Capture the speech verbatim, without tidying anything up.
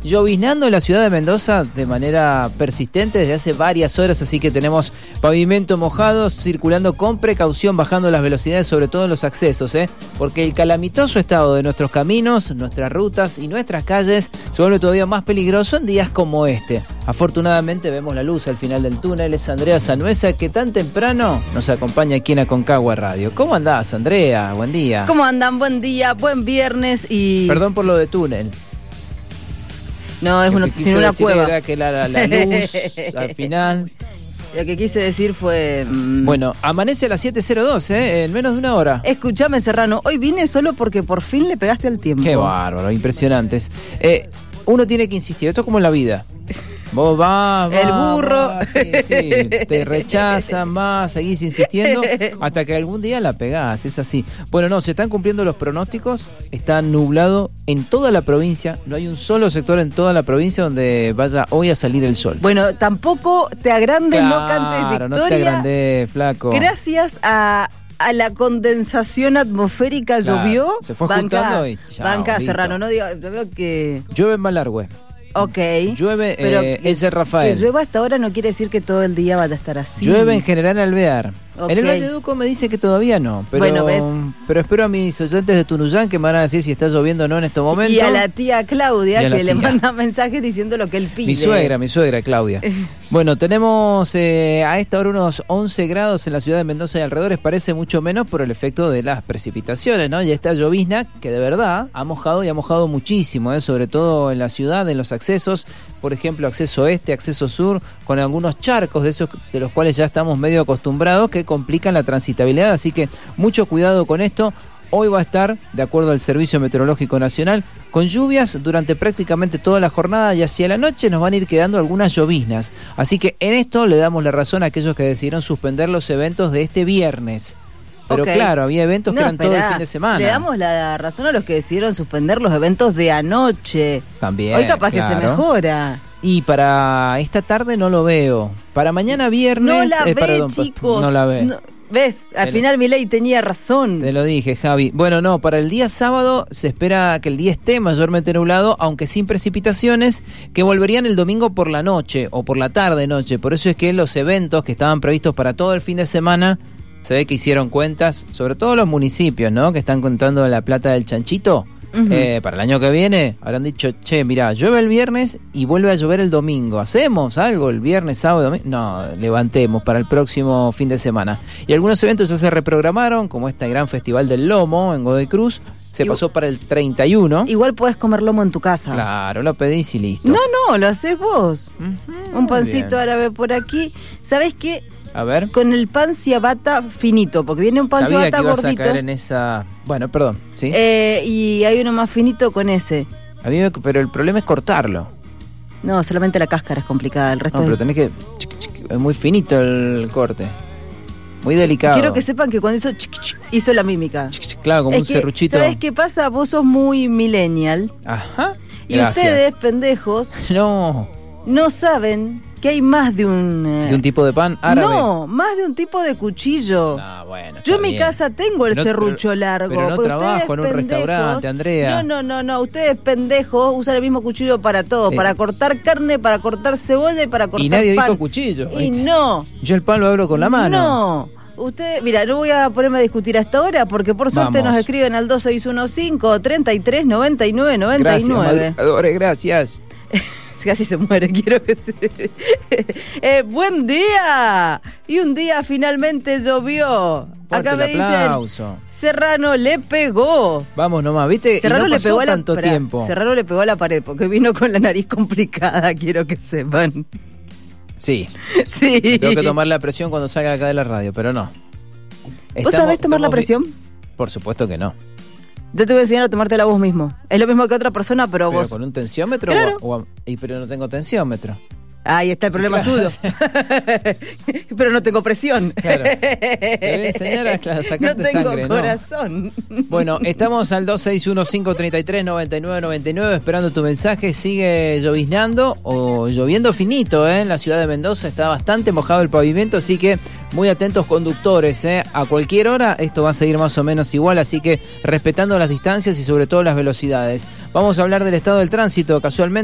lloviznando en la ciudad de Mendoza de manera persistente desde hace varias horas, así que tenemos pavimento mojado, circulando con precaución, bajando las velocidades, sobre todo en los accesos, ¿eh? Porque el calamitoso estado de nuestros caminos, nuestras rutas y nuestras calles se vuelve todavía más peligroso en días como este. Afortunadamente vemos la luz al final del túnel. Es Andrea Sanuesa, que tan temprano nos acompaña aquí en Aconcagua Radio. ¿Cómo andás, Andrea? Buen día. ¿Cómo andan? Buen día, buen viernes y... Perdón por lo de túnel. No, es una, sin una cueva. Era que la, la, la luz al final... Lo que quise decir fue... Mmm... Bueno, amanece a las siete cero dos, ¿eh? En menos de una hora. Escuchame, Serrano, hoy vine solo porque por fin le pegaste al tiempo. Qué bárbaro, impresionantes. Eh, uno tiene que insistir, esto es como en la vida. Vos vas, vas, el burro. vas, sí, sí, te rechazan, vas, seguís insistiendo hasta que algún día la pegás, es así. Bueno, no, se están cumpliendo los pronósticos, está nublado en toda la provincia, no hay un solo sector en toda la provincia donde vaya hoy a salir el sol. Bueno, tampoco te agrandes, claro, no cantes victoria. No te agrandes, flaco. Gracias a... a la condensación atmosférica, claro, llovió. Se fue banca, juntando y chao, banca, listo. Serrano, no digo, veo que... Llueve en Malargüe. Ok. Llueve pero eh, en San Rafael. Que llueva hasta ahora no quiere decir que todo el día va a estar así. Llueve en General Alvear. Okay. En el Valleduco me dice que todavía no, pero, bueno, ¿ves? pero espero a mis oyentes de Tunuyán que me van a decir si está lloviendo o no en estos momentos. Y a la tía Claudia, que tía. le manda mensajes diciendo lo que él pide. Mi suegra, mi suegra Claudia. Bueno, tenemos eh, a esta hora unos once grados en la ciudad de Mendoza y alrededores, parece mucho menos por el efecto de las precipitaciones, ¿no? Y esta llovizna que de verdad ha mojado y ha mojado muchísimo, ¿eh? Sobre todo en la ciudad, en los accesos, por ejemplo, acceso este, acceso sur, con algunos charcos de esos de los cuales ya estamos medio acostumbrados, que complican la transitabilidad, así que mucho cuidado con esto. Hoy va a estar, de acuerdo al Servicio Meteorológico Nacional, con lluvias durante prácticamente toda la jornada y hacia la noche nos van a ir quedando algunas lloviznas. Así que en esto le damos la razón a aquellos que decidieron suspender los eventos de este viernes. Pero okay, claro, había eventos no, que eran esperá, todo el fin de semana. Le damos la razón a los que decidieron suspender los eventos de anoche. También, hoy capaz claro, que se mejora. Y para esta tarde no lo veo. Para mañana viernes... No la eh, ve, perdón, chicos. No la ve. No, ¿ves? Al te final lo, Milei tenía razón. Te lo dije, Javi. Bueno, no, para el día sábado se espera que el día esté mayormente nublado, aunque sin precipitaciones, que volverían el domingo por la noche o por la tarde-noche. Por eso es que los eventos que estaban previstos para todo el fin de semana, se ve que hicieron cuentas, sobre todo los municipios, ¿no? Que están contando la plata del chanchito. Uh-huh. Eh, para el año que viene habrán dicho, che, mirá, llueve el viernes y vuelve a llover el domingo. ¿Hacemos algo el viernes, sábado, domingo? No, levantemos para el próximo fin de semana. Y algunos eventos ya se reprogramaron, como este gran festival del lomo en Godoy Cruz. Se igual, pasó para el treinta y uno. Igual podés comer lomo en tu casa. Claro, lo pedís y listo. No, no, lo haces vos. Uh-huh, un pancito árabe por aquí. ¿Sabés qué? A ver. Con el pan ciabatta finito, porque viene un pan Sabía ciabatta que ibas gordito. A caer en esa... Bueno, perdón, ¿sí? Eh, y hay uno más finito con ese. A mí, pero el problema es cortarlo. No, solamente la cáscara es complicada, el resto... No, pero es... tenés que... Es muy finito el corte. Muy delicado. Quiero que sepan que cuando hizo... hizo la mímica. Claro, como es un que, serruchito. ¿sabés qué pasa? Vos sos muy millennial. Ajá. Y gracias. Ustedes, pendejos... No. No saben... que hay más de un... Eh... ¿De un tipo de pan árabe? No, más de un tipo de cuchillo. Ah, bueno, yo en mi bien. casa tengo el no, serrucho pero, largo. Pero no trabajo en un pendejos, restaurante, Andrea. No, no, no, no. Ustedes pendejos usan el mismo cuchillo para todo. Eh. Para cortar carne, para cortar cebolla y para cortar pan. Y nadie pan. dijo cuchillo. Y no. Yo el pan lo abro con la mano. No. Usted, mira, no voy a ponerme a discutir hasta ahora porque por suerte Vamos. Nos escriben al dos seis uno cinco, treinta y tres, noventa y nueve, noventa y nueve. Gracias, madrugadores, gracias. Casi se muere, quiero que se... eh, ¡Buen día! Y un día finalmente llovió. Fuerte acá me el aplauso. Dicen, Serrano le pegó. Vamos nomás, ¿viste? Serrano y no le pegó a la, tanto pará, tiempo. Serrano le pegó a la pared porque vino con la nariz complicada, quiero que sepan. Sí. Sí. Tengo que tomar la presión cuando salga acá de la radio, pero no. ¿Vos estamos, sabés tomar la presión? Vi- Por supuesto que no. Yo te voy a enseñar a tomártela vos mismo. Es lo mismo que otra persona, pero, ¿Pero vos... con un tensiómetro? Claro. O, o, y pero no tengo tensiómetro. Ahí está el problema claro. tuyo. Pero no tengo presión. Claro. Te voy a enseñar a sacarte no tengo sangre, corazón. ¿no? Bueno, estamos al dos seis uno cinco, treinta y tres, noventa y nueve, noventa y nueve esperando tu mensaje. Sigue lloviznando o lloviendo finito, ¿eh? En la ciudad de Mendoza está bastante mojado el pavimento, así que muy atentos conductores, ¿eh? A cualquier hora esto va a seguir más o menos igual, así que respetando las distancias y sobre todo las velocidades. Vamos a hablar del estado del tránsito casualmente.